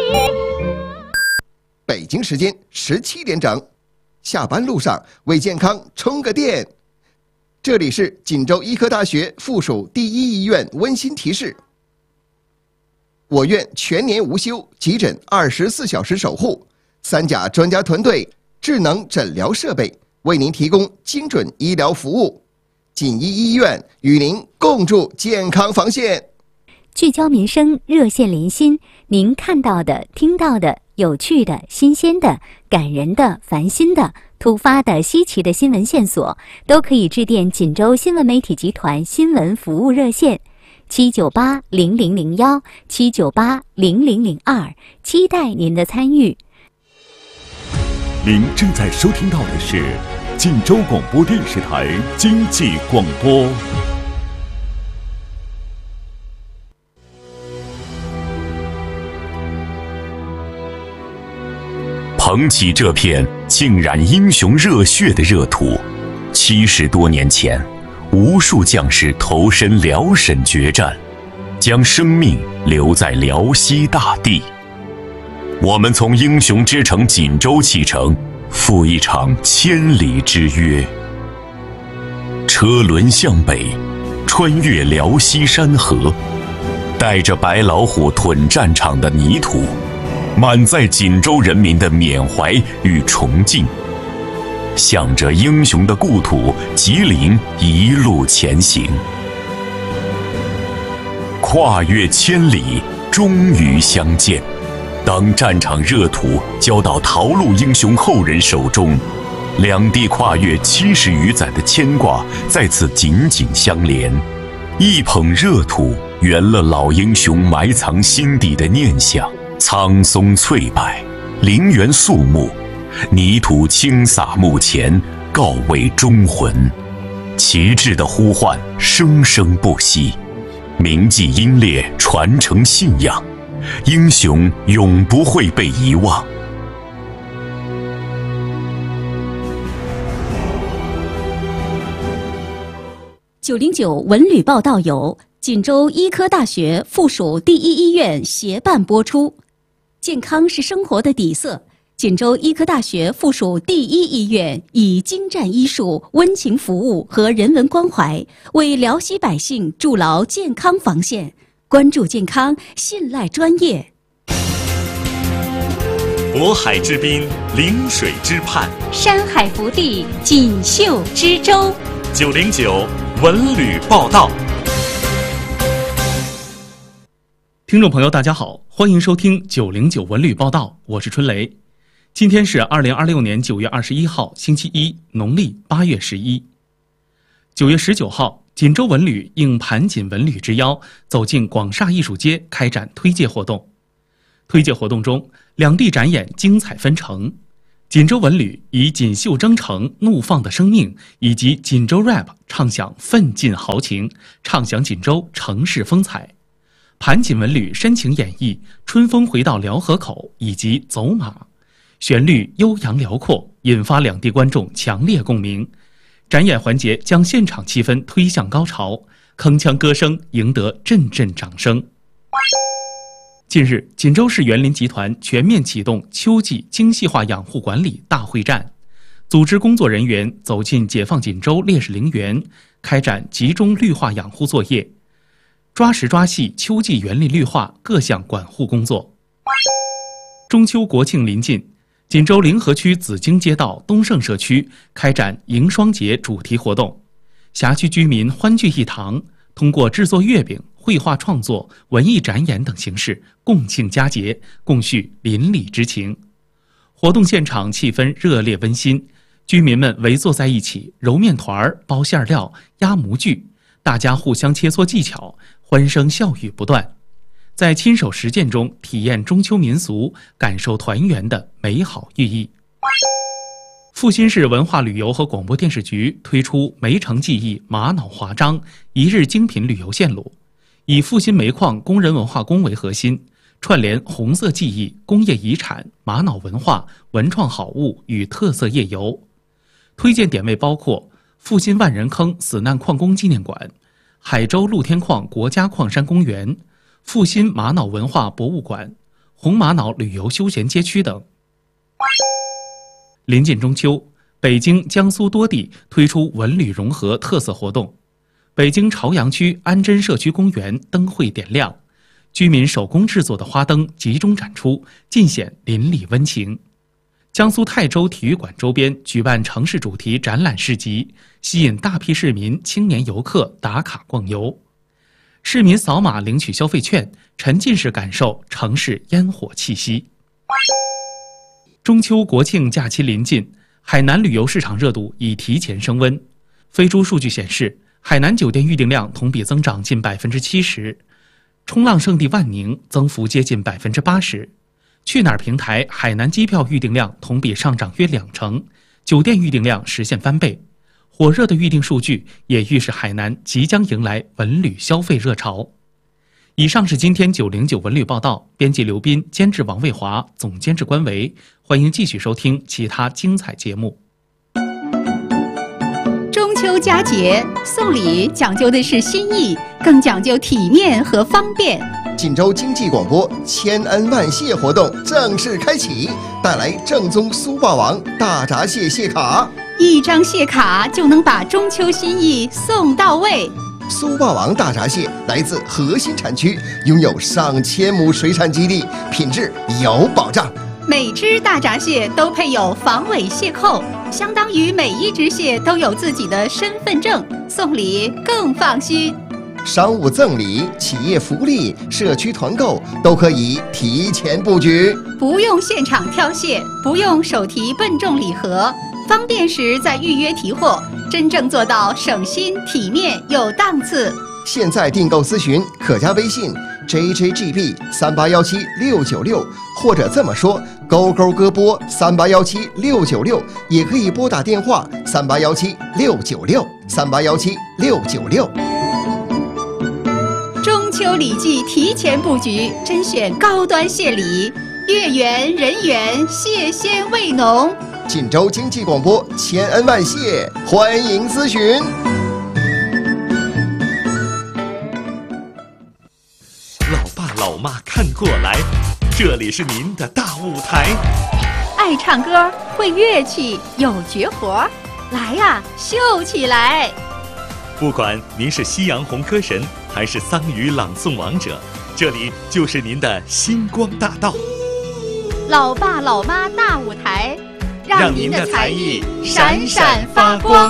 北京时间17点整，下班路上为健康充个电。这里是锦州医科大学附属第一医院温馨提示：我院全年无休，急诊24小时守护，3甲专家团队，智能诊疗设备，为您提供精准医疗服务。锦医医院与您共筑健康防线。 聚焦民生，热线连心，您看到的、听到的、有趣的、新鲜的、感人的、烦心的、突发的、稀奇的新闻线索，都可以致电锦州新闻媒体集团新闻服务热线7980001 7980002，期待您的参与。 您正在收听到的是锦州广播电视台经济广播。捧起这片浸染英雄热血的热土，70多年前，无数将士投身辽沈决战，将生命留在辽西大地。我们从英雄之城锦州启程，赴一场千里之约。车轮向北，穿越辽西山河，带着白老虎屯战场的泥土，满载锦州人民的缅怀与崇敬，向着英雄的故土吉林一路前行。跨越千里，终于相见。当战场热土交到逃路英雄后人手中，两地跨越70余载的牵挂再次紧紧相连。一捧热土，圆了老英雄埋藏心底的念想。苍松翠柏，陵园肃穆，泥土倾洒墓前，告慰忠魂。旗帜的呼唤生生不息，铭记英烈，传承信仰，英雄永不会被遗忘。 909文旅报道由锦州医科大学附属第一医院协办播出。健康是生活的底色，锦州医科大学附属第一医院以精湛医术、温情服务和人文关怀，为辽西百姓筑牢健康防线。关注健康，信赖专业。 渤海之滨，临水之畔， 山海福地，锦绣之州。 909文旅报道。 听众朋友大家好，欢迎收听909文旅报道，我是春雷。今天是2026年9月21号星期一，农历8月11。9月19号，锦州文旅应盘锦文旅之邀，走进广厦艺术街开展推介活动。推介活动中，两地展演精彩纷呈。锦州文旅以锦绣征程、怒放的生命以及锦州 rap 唱响奋进豪情，唱响锦州城市风采。盘锦文旅深情演绎《春风回到辽河口》以及《走马》，旋律悠扬辽阔，引发两地观众强烈共鸣。展演环节将现场气氛推向高潮，铿锵歌声赢得阵阵掌声。近日，锦州市园林集团全面启动秋季精细化养护管理大会战，组织工作人员走进解放锦州烈士陵园，开展集中绿化养护作业，抓实抓细秋季园林绿化各项管护工作。中秋国庆临近，锦州灵河区紫荆街道东盛社区开展迎双节主题活动，辖区居民欢聚一堂，通过制作月饼、绘画创作、文艺展演等形式共庆佳节，共叙邻里之情。活动现场气氛热烈温馨，居民们围坐在一起揉面团、包馅料、压模具，大家互相切磋技巧，欢声笑语不断。在亲手实践中体验中秋民俗，感受团圆的美好寓意。阜新市文化旅游和广播电视局推出梅城记忆玛瑙华章一日精品旅游线路，以阜新煤矿工人文化宫为核心，串联红色记忆、工业遗产、玛瑙文化、文创好物与特色夜游。推荐点位包括阜新万人坑死难矿工纪念馆、海州露天矿国家矿山公园、阜新玛瑙文化博物馆、 红玛瑙旅游休闲街区等。临近中秋，北京、江苏多地推出文旅融合特色活动。北京朝阳区安贞社区公园灯会点亮，居民手工制作的花灯集中展出，尽显邻里温情。江苏泰州体育馆周边举办城市主题展览市集，吸引大批市民、青年游客打卡逛游。市民扫码领取消费券，沉浸式感受城市烟火气息。中秋国庆假期临近，海南旅游市场热度已提前升温。飞猪数据显示，海南酒店预订量同比增长近70%，冲浪圣地万宁增幅接近80%。去哪儿平台海南机票预订量同比上涨约2成，酒店预订量实现翻倍。火热的预订数据也预示海南即将迎来文旅消费热潮。以上是今天909文旅报道，编辑刘斌，监制王卫华，总监制关维。欢迎继续收听其他精彩节目。 中秋佳节送礼讲究的是心意，更讲究体面和方便。 锦州经济广播千恩万谢活动正式开启，带来正宗苏霸王大闸蟹蟹卡， 一张蟹卡就能把中秋心意送到位。 苏霸王大闸蟹来自核心产区，拥有上千亩水产基地，品质有保障。 每只大闸蟹都配有防伪蟹扣，相当于每一只蟹都有自己的身份证，送礼更放心。 商务赠礼、企业福利、社区团购都可以提前布局， 不用现场挑蟹，不用手提笨重礼盒，方便时再预约提货，真正做到省心、体面有档次。 现在订购咨询可加微信 JJGB3817696，或者这么说勾勾歌播3817696，也可以拨打电话3817696，3817696。 中秋礼记提前布局，甄选高端蟹礼，月圆人圆，蟹鲜味浓。 锦州经济广播千恩万谢，欢迎咨询。 老爸老妈看过来，这里是您的大舞台。 爱唱歌，会乐器，有绝活，来呀，秀起来！ 不管您是西洋红歌神，还是桑语朗诵王者，这里就是您的星光大道。 老爸老妈大舞台，让您的才艺闪闪发光。